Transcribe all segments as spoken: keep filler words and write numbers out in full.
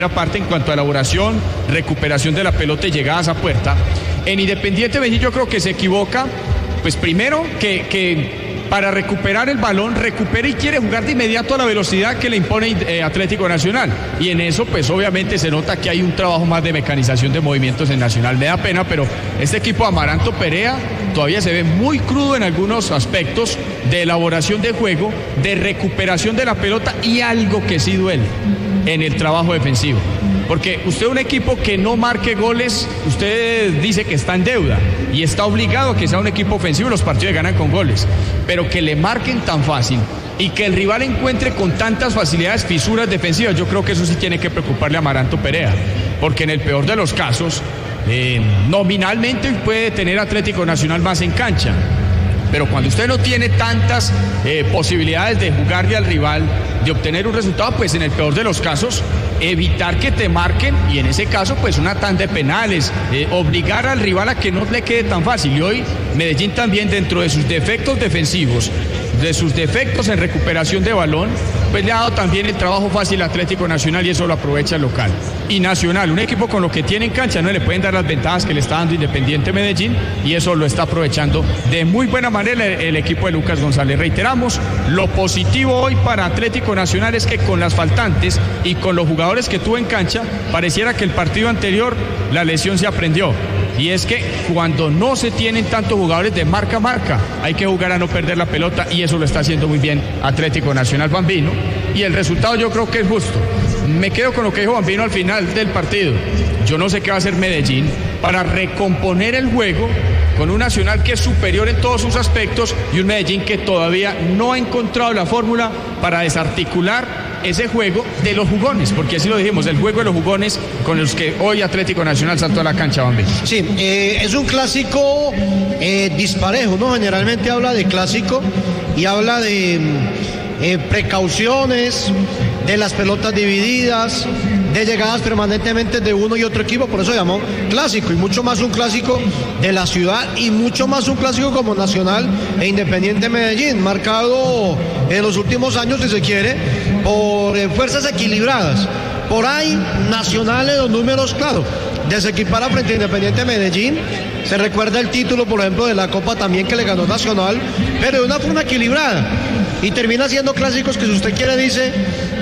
parte en cuanto a elaboración, recuperación de la pelota y llegadas a puerta. En Independiente Medellín yo creo que se equivoca, pues primero que, que para recuperar el balón, recupera y quiere jugar de inmediato a la velocidad que le impone eh, Atlético Nacional. Y en eso pues obviamente se nota que hay un trabajo más de mecanización de movimientos en Nacional. Me da pena, pero este equipo Amaranto Perea todavía se ve muy crudo en algunos aspectos de elaboración de juego, de recuperación de la pelota y algo que sí duele en el trabajo defensivo. Porque usted un equipo que no marque goles, usted dice que está en deuda y está obligado a que sea un equipo ofensivo, los partidos ganan con goles, pero que le marquen tan fácil y que el rival encuentre con tantas facilidades fisuras defensivas, yo creo que eso sí tiene que preocuparle a Amaranto Perea, porque en el peor de los casos, eh, nominalmente puede tener Atlético Nacional más en cancha, pero cuando usted no tiene tantas eh, posibilidades de jugarle al rival, de obtener un resultado, pues en el peor de los casos, evitar que te marquen y en ese caso pues una tanda de penales, eh, obligar al rival a que no le quede tan fácil. Y hoy Medellín también, dentro de sus defectos defensivos, de sus defectos en recuperación de balón, pues le ha dado también el trabajo fácil a Atlético Nacional y eso lo aprovecha el local. Y Nacional, un equipo con lo que tiene en cancha, no le pueden dar las ventajas que le está dando Independiente Medellín y eso lo está aprovechando de muy buena manera el, el equipo de Lucas González. Reiteramos, lo positivo hoy para Atlético Nacional es que con las faltantes y con los jugadores que tuvo en cancha, pareciera que el partido anterior la lesión se aprendió. Y es que cuando no se tienen tantos jugadores de marca a marca, hay que jugar a no perder la pelota y eso lo está haciendo muy bien Atlético Nacional Bambino. Y el resultado yo creo que es justo. Me quedo con lo que dijo Bambino al final del partido. Yo no sé qué va a hacer Medellín para recomponer el juego con un Nacional que es superior en todos sus aspectos y un Medellín que todavía no ha encontrado la fórmula para desarticular ese juego de los jugones, porque así lo dijimos, el juego de los jugones con los que hoy Atlético Nacional saltó a la cancha, Bambino. Sí, eh, es un clásico eh, disparejo, ¿no? Generalmente habla de clásico y habla de eh, precauciones, de las pelotas divididas, de llegadas permanentemente de uno y otro equipo, por eso llamó clásico, y mucho más un clásico de la ciudad y mucho más un clásico como Nacional e Independiente Medellín, marcado en los últimos años, si se quiere, por eh, fuerzas equilibradas. Por ahí, Nacional en los números, claro, desequipara frente a Independiente Medellín. Se recuerda el título, por ejemplo, de la Copa también que le ganó Nacional, pero de una forma equilibrada. Y termina siendo clásicos que, si usted quiere, dice,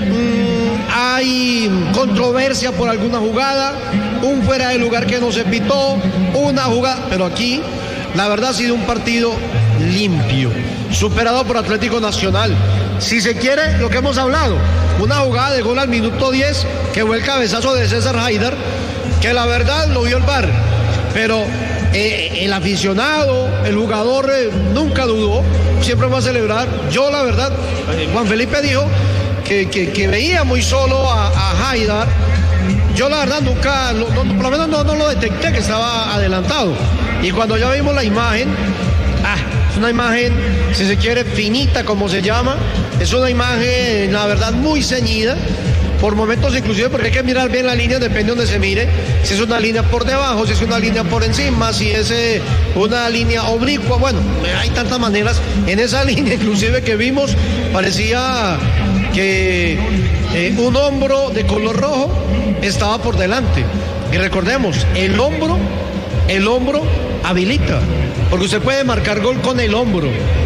mmm, hay controversia por alguna jugada, un fuera de lugar que no se pitó, una jugada, pero aquí la verdad ha sido un partido limpio, superado por Atlético Nacional. Si se quiere, lo que hemos hablado, una jugada de gol al minuto diez, que fue el cabezazo de César Haidar, que la verdad lo vio el V A R, pero eh, el aficionado, el jugador eh, nunca dudó, siempre va a celebrar. Yo la verdad, Juan Felipe dijo que, que, que veía muy solo a, a Haidar. Yo la verdad nunca, no, no, por lo menos no, no lo detecté que estaba adelantado. Y cuando ya vimos la imagen, ah, es una imagen, si se quiere, finita, como se llama. Es una imagen, la verdad, muy ceñida. Por momentos inclusive, porque hay que mirar bien la línea, depende de donde se mire, si es una línea por debajo, si es una línea por encima, si es eh, una línea oblicua, bueno, hay tantas maneras. En esa línea inclusive que vimos, parecía que eh, un hombro de color rojo estaba por delante. Y recordemos, el hombro, el hombro habilita, porque usted puede marcar gol con el hombro.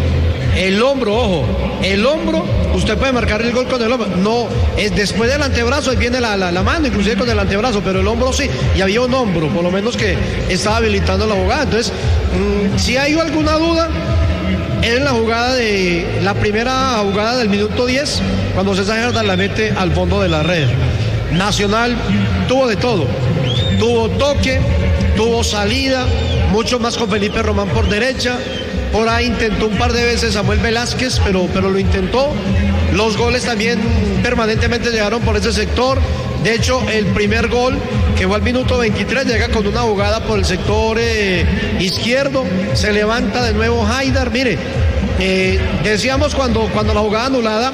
El hombro, ojo, el hombro, usted puede marcar el gol con el hombro. No, es después del antebrazo, ahí viene la, la, la mano, inclusive con el antebrazo, pero el hombro sí, y había un hombro, por lo menos, que estaba habilitando la jugada. Entonces, mmm, si hay alguna duda, es en la jugada de, la primera jugada del minuto diez, cuando César Haidar la mete al fondo de la red. Nacional tuvo de todo, tuvo toque, tuvo salida, mucho más con Felipe Román por derecha. Por ahí intentó un par de veces Samuel Velázquez, pero, pero lo intentó. Los goles también permanentemente llegaron por ese sector. De hecho, el primer gol, que fue al minuto veintitrés, llega con una jugada por el sector eh, izquierdo. Se levanta de nuevo Haidar. Mire, eh, decíamos cuando, cuando la jugada anulada,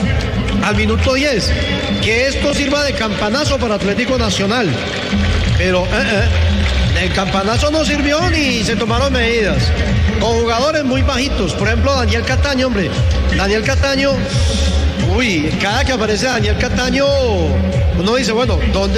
al minuto diez, que esto sirva de campanazo para Atlético Nacional. Pero... Eh, eh. El campanazo no sirvió ni se tomaron medidas. Con jugadores muy bajitos. Por ejemplo, Daniel Cataño, hombre. Daniel Cataño, uy, cada que aparece Daniel Cataño, uno dice, bueno, ¿dónde